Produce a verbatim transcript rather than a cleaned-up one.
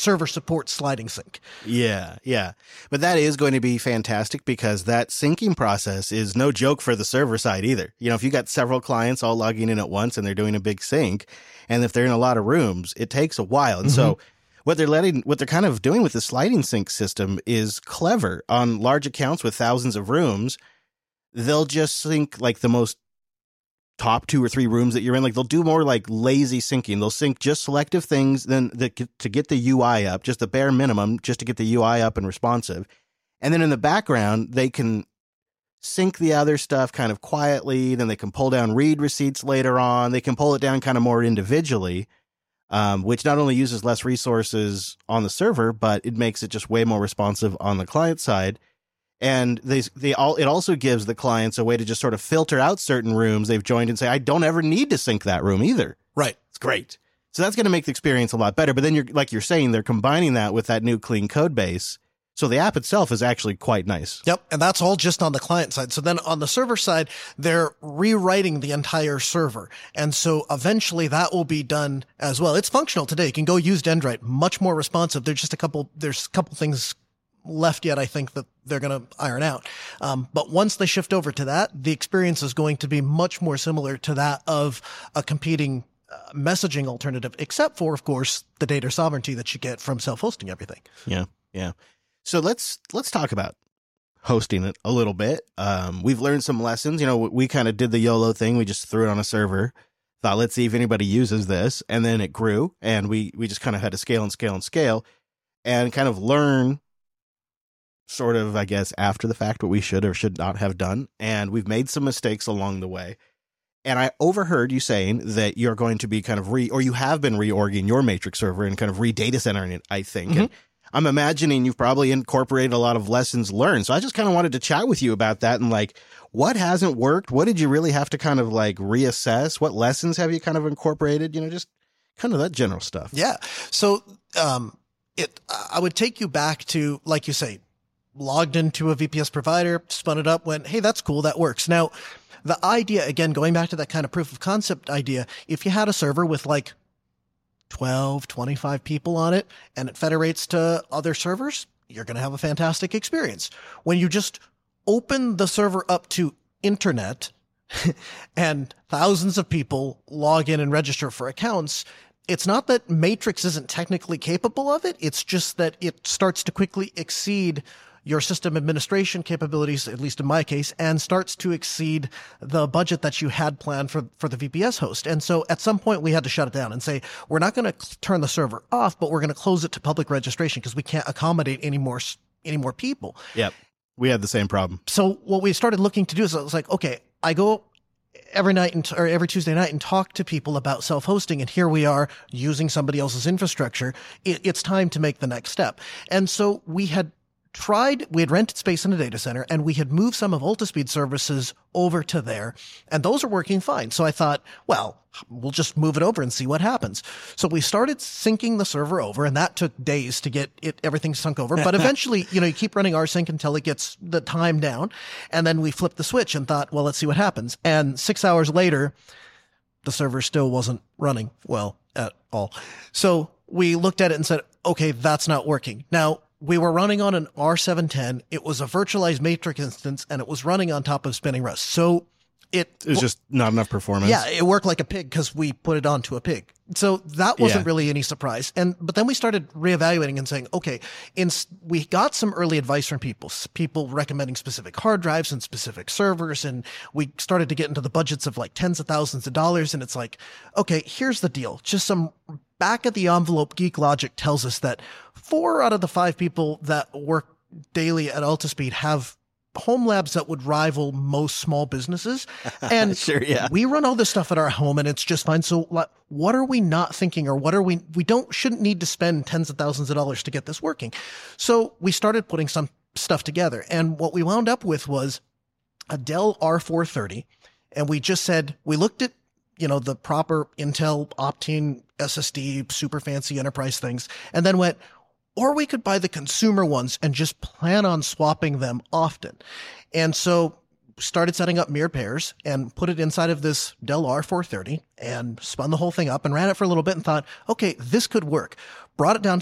server support sliding sync. Yeah, yeah. But that is going to be fantastic because that syncing process is no joke for the server side either. You know, if you got several clients all logging in at once and they're doing a big sync, and if they're in a lot of rooms, it takes a while. And mm-hmm. so what they're letting, what they're kind of doing with the sliding sync system is clever. On large accounts with thousands of rooms, they'll just sync like the most top two or three rooms that you're in. Like they'll do more like lazy syncing. They'll sync just selective things then the, to get the U I up, just the bare minimum, just to get the U I up and responsive. And then in the background, they can sync the other stuff kind of quietly. Then they can pull down read receipts later on. They can pull it down kind of more individually, um, which not only uses less resources on the server, but it makes it just way more responsive on the client side. And they, they all, it also gives the clients a way to just sort of filter out certain rooms they've joined and say, I don't ever need to sync that room either. Right. It's great. So that's going to make the experience a lot better. But then you're, like you're saying, they're combining that with that new clean code base. So the app itself is actually quite nice. Yep. And that's all just on the client side. So then on the server side, they're rewriting the entire server. And so eventually that will be done as well. It's functional today. You can go use Dendrite, much more responsive. There's just a couple, there's a couple things left yet, I think, that they're going to iron out. Um, but once they shift over to that, the experience is going to be much more similar to that of a competing uh, messaging alternative, except for, of course, the data sovereignty that you get from self-hosting everything. Yeah, yeah. So let's let's talk about hosting it a little bit. Um, we've learned some lessons. You know, we, we kind of did the YOLO thing. We just threw it on a server, thought, let's see if anybody uses this. And then it grew, and we, we just kind of had to scale and scale and scale and kind of learn sort of, I guess, after the fact what we should or should not have done. And we've made some mistakes along the way. And I overheard you saying that you're going to be kind of re, or you have been reorging your Matrix server and kind of re-data centering it, I think. Mm-hmm. And I'm imagining you've probably incorporated a lot of lessons learned. So I just kind of wanted to chat with you about that and like, what hasn't worked? What did you really have to kind of like reassess? What lessons have you kind of incorporated? You know, just kind of that general stuff. Yeah. So, um, it, I would take you back to, like you say, logged into a V P S provider, spun it up, went, hey, that's cool. That works. Now, the idea, again, going back to that kind of proof of concept idea, if you had a server with like twelve, twenty-five people on it and it federates to other servers, you're going to have a fantastic experience. When you just open the server up to internet and thousands of people log in and register for accounts, it's not that Matrix isn't technically capable of it. It's just that it starts to quickly exceed your system administration capabilities, at least in my case, and starts to exceed the budget that you had planned for, for the V P S host. And so at some point we had to shut it down and say, we're not going to turn the server off, but we're going to close it to public registration because we can't accommodate any more, any more people. Yep. We had the same problem. So what we started looking to do is I was like, okay, I go every night and, or every Tuesday night and talk to people about self-hosting. And here we are using somebody else's infrastructure. It, it's time to make the next step. And so we had tried, we had rented space in a data center and we had moved some of Ultispeed services over to there and those are working fine. So I thought, well, we'll just move it over and see what happens. So we started syncing the server over and that took days to get it, everything sunk over. But eventually, you know, you keep running rsync until it gets the time down. And then we flipped the switch and thought, well, let's see what happens. And six hours later, the server still wasn't running well at all. So we looked at it and said, okay, that's not working. Now, we were running on an R seven ten. It was a virtualized Matrix instance, and it was running on top of spinning Rust. So it, it was just not enough performance. Yeah, it worked like a pig because we put it onto a pig. So that wasn't yeah. really any surprise. And but then we started reevaluating and saying, okay, in, we got some early advice from people, people recommending specific hard drives and specific servers, and we started to get into the budgets of like tens of thousands of dollars. And it's like, okay, here's the deal. Just some back of the envelope geek logic tells us that four out of the five people that work daily at Ultispeed have home labs that would rival most small businesses. And sure, yeah. we run all this stuff at our home and it's just fine. So what are we not thinking, or what are we, we don't, shouldn't need to spend tens of thousands of dollars to get this working. So we started putting some stuff together. And what we wound up with was a Dell R four thirty. And we just said, we looked at, you know, the proper Intel Optane S S D, super fancy enterprise things, and then went, or we could buy the consumer ones and just plan on swapping them often. And so started setting up mirrored pairs and put it inside of this Dell R four thirty and spun the whole thing up and ran it for a little bit and thought, okay, this could work. Brought it down to